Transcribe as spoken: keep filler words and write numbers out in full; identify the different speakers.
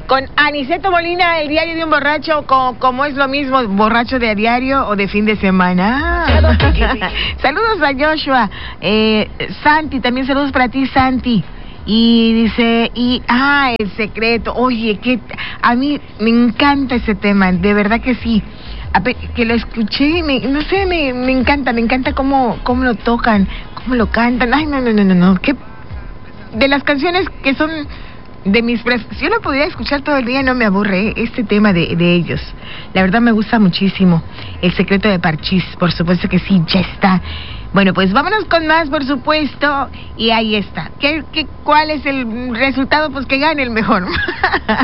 Speaker 1: Con Aniceto Molina, el diario de un borracho, como, como es lo mismo, borracho de a diario o de fin de semana. Ah. Saludos a Joshua. Eh, Santi, también saludos para ti, Santi. Y dice, y, ah, el secreto. Oye, que a mí me encanta ese tema, de verdad que sí. A, que lo escuché, me, no sé, me, me encanta, me encanta cómo, cómo lo tocan, cómo lo cantan. Ay, no, no, no, no, no. Que de las canciones que son de mis pref... Si yo lo pudiera escuchar todo el día, no me aburre este tema de, de ellos. La verdad me gusta muchísimo. El secreto de Parchís, por supuesto que sí, ya está. Bueno, pues vámonos con más, por supuesto. Y ahí está. ¿Qué, qué, ¿Cuál es el resultado? Pues que gane el mejor.